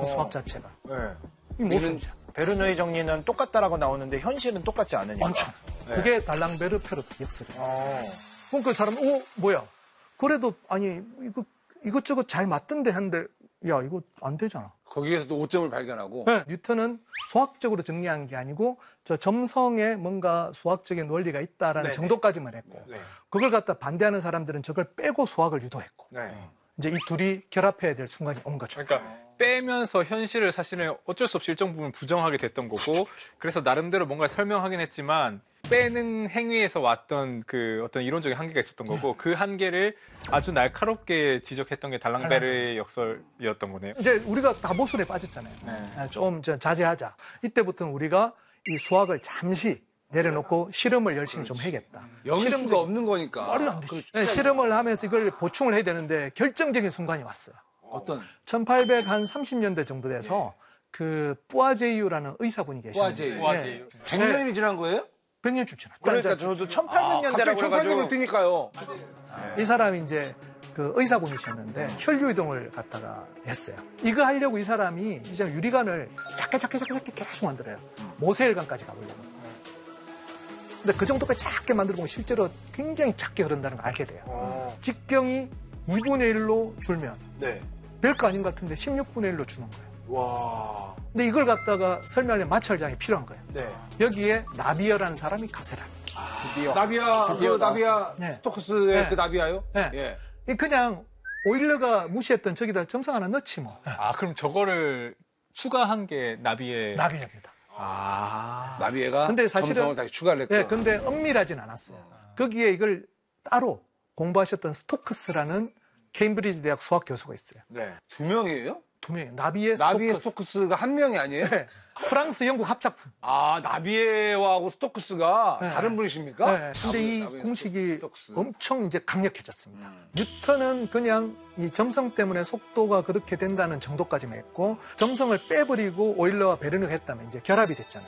그 수학 자체가. 네. 이 모순이죠. 베르누이 정리는 똑같다라고 나오는데 현실은 똑같지 않으니까. 많죠. 네. 그게 달랑베르 페르트 역설이에요. 그럼 그 사람, 뭐야? 그래도, 아니, 이것저것 잘 맞던데 했는데, 야, 이거 안 되잖아. 거기에서도 오점을 발견하고. 네, 뉴턴은 수학적으로 정리한 게 아니고, 저 점성에 뭔가 수학적인 원리가 있다라는 정도까지만 했고, 그걸 갖다 반대하는 사람들은 저걸 빼고 수학을 유도했고, 이제 이 둘이 결합해야 될 순간이 온 거죠. 그러니까 빼면서 현실을 사실은 어쩔 수 없이 일정 부분 부정하게 됐던 거고, 그래서 나름대로 뭔가 설명하긴 했지만 빼는 행위에서 왔던 그 어떤 이론적인 한계가 있었던 거고, 그 한계를 아주 날카롭게 지적했던 게 달랑베르의 역설이었던 거네요. 이제 우리가 다보술에 빠졌잖아요. 좀 자제하자. 이때부터는 우리가 이 수학을 잠시 내려놓고 실험을 열심히 좀 해야겠다. 영일 수가 없는 거니까. 말이 안 되지. 네, 실험을 하면서 이걸 보충을 해야 되는데 결정적인 순간이 왔어요. 어떤? 1830년대 정도 돼서 그 뿌아제이유라는 의사분이 계셨는데. 뿌아제이유. 100년이 지난 거예요? 100년 지났죠. 그러니까 저도 1800년대라고 해가지고. 1800년 뛰니까요. 이 사람이 이제 그 의사분이셨는데 혈류 이동을 갖다가 했어요. 이거 하려고 이 사람이 이제 유리관을 작게 계속 만들어요. 모세혈관까지 가보려고. 근데 그 정도까지 작게 만들어 보면 실제로 굉장히 작게 흐른다는 걸 알게 돼요. 직경이 2분의 1로 줄면 별거 아닌 것 같은데 16분의 1로 주는 거예요. 와. 근데 이걸 갖다가 설명하려면 마찰장이 필요한 거예요. 여기에 나비어라는 사람이 가세라. 드디어. 나비아 네. 스토크스의 그 나비아요? 네. 그냥 오일러가 무시했던 저기다 점성 하나 넣지 뭐. 아, 그럼 저거를 추가한 게 나비의. 나비입니다. 나비애가 근데 사실은 점성을 다시 추가를 했고. 네, 근데 엄밀하진 않았어요. 거기에 이걸 따로 공부하셨던 스토크스라는 케임브리지 대학 수학 교수가 있어요. 두 명이에요? 두 명이에요. 나비에 스토크스가 한 명이 아니에요? 네. 프랑스, 영국 합작품. 아, 나비에하고 스토크스가 다른 분이십니까? 네. 근데 이 공식이 스토크스. 엄청 이제 강력해졌습니다. 뉴턴은 그냥 이 점성 때문에 속도가 그렇게 된다는 정도까지만 했고, 점성을 빼버리고 오일러와 베르누이가 했다면 이제 결합이 됐잖아요.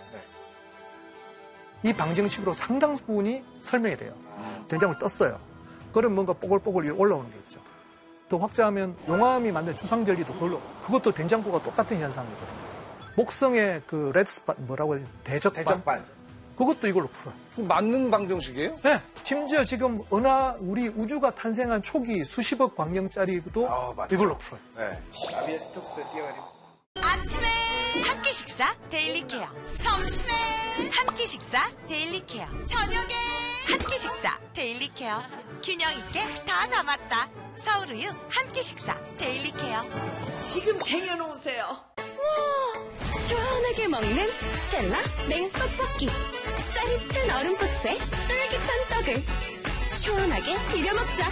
이 방정식으로 상당 부분이 설명이 돼요. 된장을 떴어요. 그럼 뭔가 뽀글뽀글 올라오는 게 있죠. 더 확장하면 용암이 만든 주상절리도 그것도 된장구가 똑같은 현상이거든요. 목성의 그 레드스팟 뭐라고 해야 되지? 대적반. 그것도 이걸로 풀어요. 맞는 방정식이에요? 네. 심지어 지금 우리 우주가 탄생한 초기 수십억 광년짜리도 이걸로 풀어요. 나비의 스톡스 뛰어가리. 아침에 한 끼 식사 데일리 케어. 점심에 한 끼 식사 데일리 케어. 저녁에 한 끼 식사 데일리 케어. 균형 있게 다 담았다. 서울우유 한 끼 식사 데일리 케어. 지금 쟁여놓으세요. 우와, 시원하게 먹는 스텔라 냉떡볶이. 짜릿한 얼음 소스에 쫄깃한 떡을 시원하게 비벼 먹자.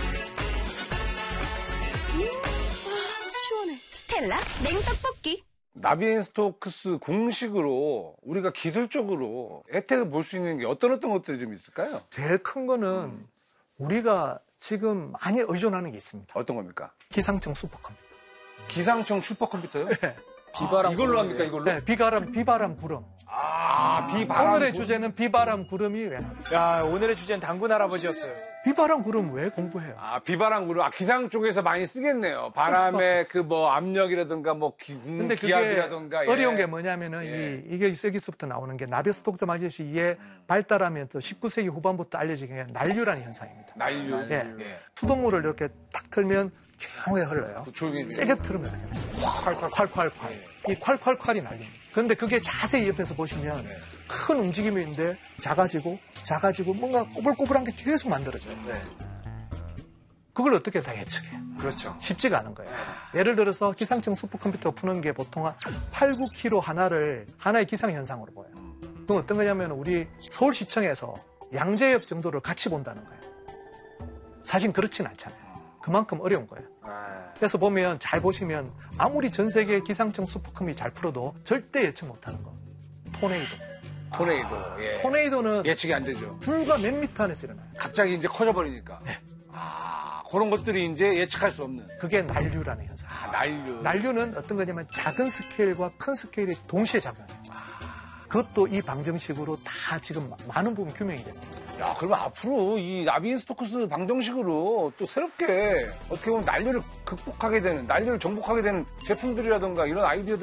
와, 시원해. 스텔라 냉떡볶이. 나비앤 스토크스 공식으로 우리가 기술적으로 혜택을 볼 수 있는 게 어떤 것들이 좀 있을까요? 제일 큰 거는 우리가 지금 많이 의존하는 게 있습니다. 어떤 겁니까? 기상청 슈퍼컴퓨터. 기상청 슈퍼컴퓨터요? 네. 비바람 이걸로 합니까, 이걸로? 네, 비바람 구름. 비바람. 오늘의 주제는 비바람 구름이 왜 나왔어요? 야, 오늘의 주제는 당군 할아버지였어요. 비바람 구름 왜 공부해요? 비바람 구름. 기상 쪽에서 많이 쓰겠네요. 바람의 그 뭐 압력이라든가 뭐 근데 그게 기압이라든가. 어려운 게 뭐냐면은 이게 여기서부터 나오는 게 나비에 스토크스 방정식이 이게 발달하면 또 19세기 후반부터 알려진 게 난류라는 현상입니다. 난류. 수돗물을 이렇게 탁 틀면 조용하게 흘러요. 조용히. 세게 틀으면 콸콸콸. 이 콸콸콸이 난리입니다. 그런데 그게 자세히 옆에서 보시면 큰 움직임인데 작아지고 뭔가 꼬불꼬불한 게 계속 만들어져요. 그걸 어떻게 다 예측해? 그렇죠. 쉽지가 않은 거예요. 예를 들어서 기상청 슈퍼컴퓨터 푸는 게 보통 한 8, 9km 하나의 기상현상으로 보여요. 그건 어떤 거냐면 우리 서울시청에서 양재역 정도를 같이 본다는 거예요. 사실 그렇진 않잖아요. 그만큼 어려운 거예요. 그래서 잘 보시면 아무리 전 세계 기상청 슈퍼컴퓨터 잘 풀어도 절대 예측 못하는 거. 토네이도. 토네이도는 예측이 안 되죠. 불과 몇 미터 안에서 일어나요. 갑자기 이제 커져버리니까. 그런 것들이 이제 예측할 수 없는. 그게 난류라는 현상. 난류. 난류는 어떤 거냐면 작은 스케일과 큰 스케일이 동시에 작용해요. 그것도 이 방정식으로 다 지금 많은 부분 규명이 됐습니다. 야, 그러면 앞으로 이 나비앤 스토크스 방정식으로 또 새롭게 어떻게 보면 난류를 극복하게 되는, 난류를 정복하게 되는 제품들이라든가 이런 아이디어들